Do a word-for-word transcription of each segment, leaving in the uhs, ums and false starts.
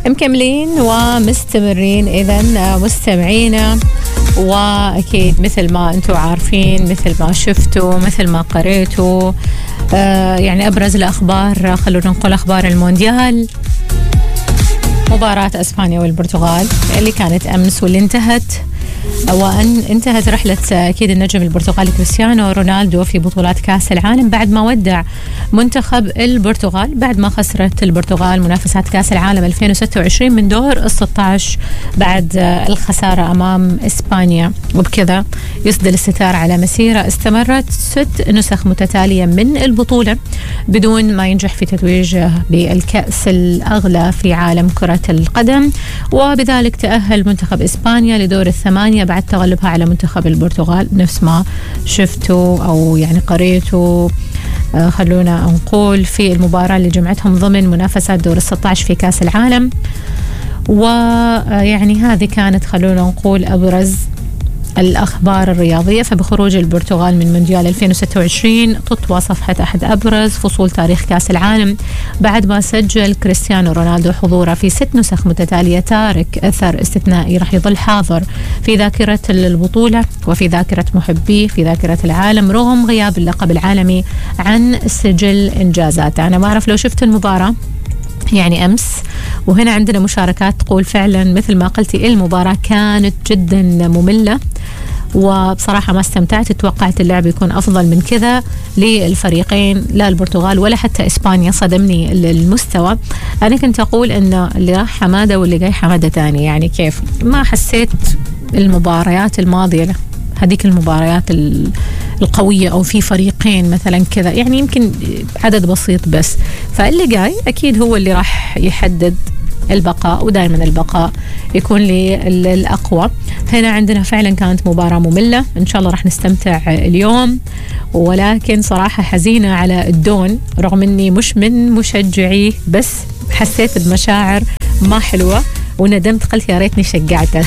مكملين ومستمرين إذن مستمعينا، وأكيد مثل ما أنتم عارفين، مثل ما شفتوا، مثل ما قريتوا، آه يعني أبرز الأخبار، خلونا نقول أخبار المونديال، مباراة أسبانيا والبرتغال اللي كانت أمس واللي انتهت وأن انتهت رحلة أكيد النجم البرتغالي كريستيانو رونالدو في بطولات كأس العالم بعد ما ودع منتخب البرتغال بعد ما خسرت البرتغال منافسات كأس العالم ألفين وستة وعشرين من دور الستة عشر بعد الخسارة أمام إسبانيا، وبكذا يسدل الستار على مسيرة استمرت ست نسخ متتالية من البطولة بدون ما ينجح في تتويجه بالكأس الأغلى في عالم كرة القدم، وبذلك تأهل منتخب إسبانيا لدور الثمانية بعد تغلبها على منتخب البرتغال نفس ما شفتوا أو يعني قريتوا. آه خلونا نقول في المباراة اللي جمعتهم ضمن منافسات دور الستة عشر في كأس العالم، ويعني هذه كانت خلونا نقول أبرز الأخبار الرياضية. فبخروج البرتغال من مونديال ألفين وستة وعشرين تطوى صفحة أحد أبرز فصول تاريخ كأس العالم بعد ما سجل كريستيانو رونالدو حضوره في ست نسخ متتالية، تارك أثر استثنائي راح يظل حاضر في ذاكرة البطولة وفي ذاكرة محبيه في ذاكرة العالم رغم غياب اللقب العالمي عن سجل إنجازاته. أنا ما أعرف لو شفت المباراة يعني أمس، وهنا عندنا مشاركات تقول فعلا مثل ما قلتي المباراة كانت جدا مملة وبصراحة ما استمتعت، توقعت اللعب يكون أفضل من كذا للفريقين، لا البرتغال ولا حتى إسبانيا صدمني المستوى. أنا كنت أقول أن اللي راح حمادة واللي جاي حمادة تاني، يعني كيف ما حسيت المباريات الماضية هذيك المباريات القوية أو في فريقين مثلا كذا، يعني يمكن عدد بسيط بس، فاللي جاي أكيد هو اللي راح يحدد البقاء، ودائما البقاء يكون للأقوى. هنا عندنا فعلا كانت مباراة مملة، إن شاء الله راح نستمتع اليوم، ولكن صراحة حزينة على الدون رغم أني مش من مشجعيه، بس حسيت بمشاعر ما حلوة وندمت، قلت يا ريتني شجعته.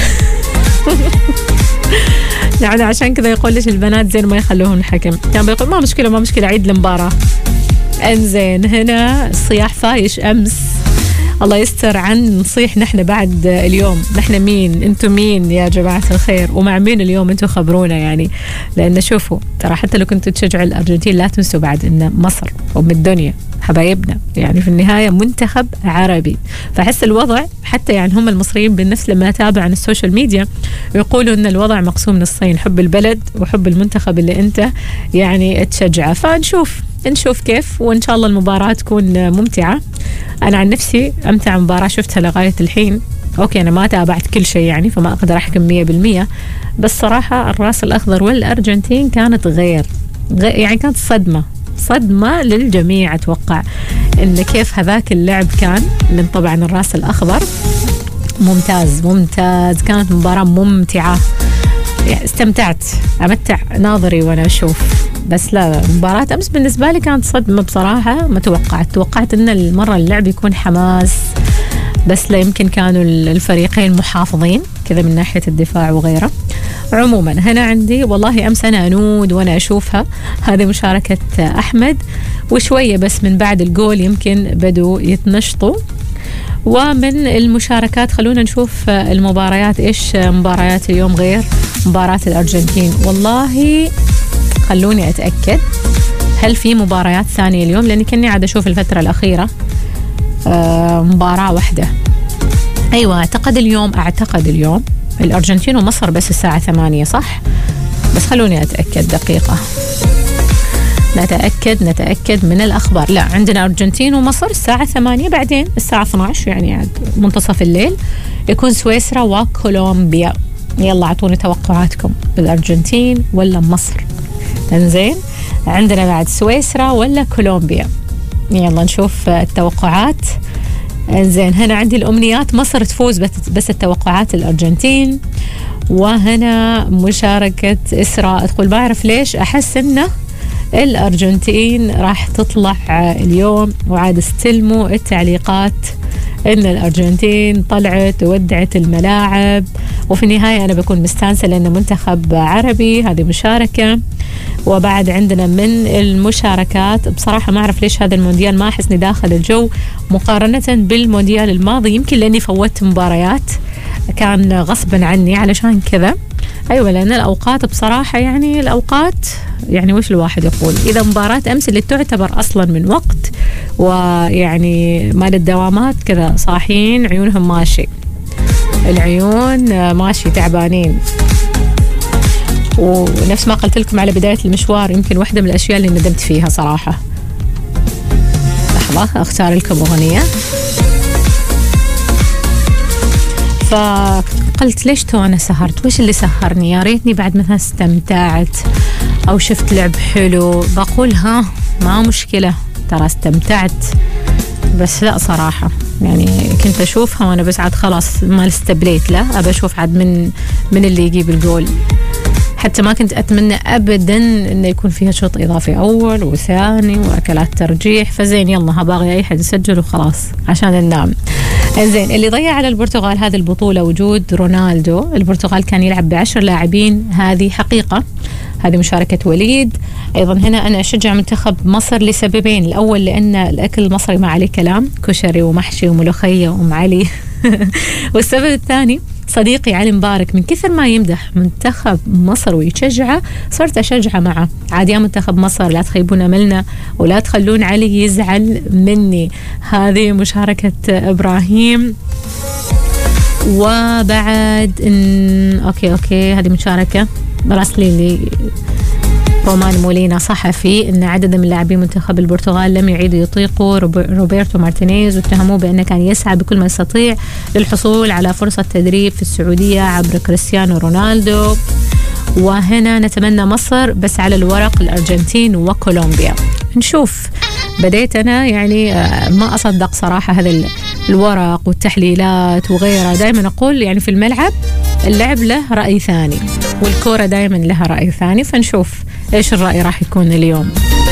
يعني عشان كذا يقول ليش البنات زين ما يخلوهم حكم، كان يعني بيقول ما مشكلة ما مشكلة عيد المباراة. انزين هنا صياح فايش أمس، الله يستر عن نصيح نحن بعد اليوم، نحن مين انتم مين يا جماعة الخير ومع مين اليوم انتم خبرونا، يعني لأن شوفوا ترى حتى لو كنتوا تشجعوا الأرجنتين لا تنسوا بعد إن مصر أم الدنيا حبايبنا، يعني في النهاية منتخب عربي. فحس الوضع حتى يعني هم المصريين بالنفس لما تابع عن السوشيال ميديا يقولوا إن الوضع مقسوم نصين، حب البلد وحب المنتخب اللي أنت يعني تشجعه. فنشوف نشوف كيف، وإن شاء الله المباراة تكون ممتعة. أنا عن نفسي أمتع مباراة شفتها لغاية الحين، أوكي أنا ما تابعت كل شيء يعني فما أقدر أحكم مية بالمية، بس صراحة الراس الأخضر والأرجنتين كانت غير, غير يعني كانت صدمة صدمة للجميع. أتوقع إن كيف هذاك اللعب كان من طبعا الراس الأخضر ممتاز ممتاز، كانت مباراة ممتعة، يعني استمتعت أمتع ناظري وأنا أشوف. بس لا مباراة أمس بالنسبة لي كانت صدمة بصراحة، ما توقعت توقعت إن المرة اللعب يكون حماس، بس لا يمكن كانوا الفريقين محافظين كذا من ناحية الدفاع وغيره. عموما هنا عندي والله أمس أنا أنود وأنا أشوفها، هذه مشاركة أحمد، وشوية بس من بعد الجول يمكن بدوا يتنشطوا. ومن المشاركات خلونا نشوف المباريات، إيش مباريات اليوم غير مباراة الأرجنتين. والله خلوني أتأكد هل في مباريات ثانية اليوم، لأني كني عاد أشوف الفترة الأخيرة آه مباراة واحدة. أيوة أعتقد اليوم أعتقد اليوم الأرجنتين ومصر بس الساعة ثمانية صح، بس خلوني أتأكد دقيقة، نتأكد نتأكد من الأخبار. لا عندنا أرجنتين ومصر الساعة ثمانية، بعدين الساعة اثني عشر يعني منتصف الليل يكون سويسرا وكولومبيا. يلا اعطوني توقعاتكم، بالأرجنتين ولا مصر؟ انزين عندنا بعد سويسرا ولا كولومبيا؟ يلا نشوف التوقعات. انزين هنا عندي الأمنيات مصر تفوز، بس, بس التوقعات الأرجنتين. وهنا مشاركة إسراء تقول بعرف ليش أحس إنه الأرجنتين راح تطلع اليوم، وعاد استلموا التعليقات إن الأرجنتين طلعت وودعت الملاعب، وفي النهاية أنا بكون مستانسة لأنه منتخب عربي، هذه مشاركة. وبعد عندنا من المشاركات بصراحة ما أعرف ليش هذا المونديال ما أحسني داخل الجو مقارنة بالمونديال الماضي، يمكن لأني فوتت مباريات كان غصبا عني علشان كذا. أيوة لأن الأوقات بصراحة يعني الأوقات يعني وش الواحد يقول، إذا مباراة أمس اللي تعتبر أصلا من وقت ويعني مال الدوامات كذا صاحيين عيونهم ماشي، العيون ماشي تعبانين. ونفس ما قلت لكم على بداية المشوار يمكن واحدة من الأشياء اللي ندمت فيها صراحة. لحظة أختار لكم أغنية. فقلت ليش تو أنا سهرت، وش اللي سهرني، يا ريتني بعد مثلا استمتعت أو شفت لعب حلو بقول ها ما مشكلة ترى استمتعت، بس لا صراحة يعني كنت أشوفها وأنا بس عاد خلاص ما استبليت، لا أبى أشوف عاد من من اللي يجيب الجول. حتى ما كنت أتمنى أبدا إنه يكون فيها شوط إضافي أول وثاني وأكلات ترجيح، فزين يلا هباغي أي حد يسجل وخلاص عشان ننام. زين اللي ضيع على البرتغال هذه البطولة وجود رونالدو. البرتغال كان يلعب بعشر لاعبين، هذه حقيقة، هذه مشاركة وليد. أيضا هنا أنا أشجع منتخب مصر لسببين، الأول لأن الأكل المصري ما عليه كلام، كشري ومحشي وملوخية وأم علي والسبب الثاني صديقي علي مبارك من كثر ما يمدح منتخب مصر ويشجعه صرت أشجعه معه. عاد يا منتخب مصر لا تخيبون أملنا ولا تخلون علي يزعل مني. هذه مشاركة إبراهيم. وبعد إن أوكي أوكي هذه مشاركة راسلي لي رومان مولينا صحفي إن عدد من لاعبي منتخب البرتغال لم يعيدوا يطيقوا روبرتو مارتينيز واتهموه بأنه كان يسعى بكل ما يستطيع للحصول على فرصة تدريب في السعودية عبر كريستيانو رونالدو. وهنا نتمنى مصر بس على الورق الأرجنتين وكولومبيا. نشوف. بديت أنا يعني ما أصدق صراحة هذا الورق والتحليلات وغيرها، دائما أقول يعني في الملعب اللعب له رأي ثاني والكورة دائما لها رأي ثاني، فنشوف إيش الرأي راح يكون اليوم.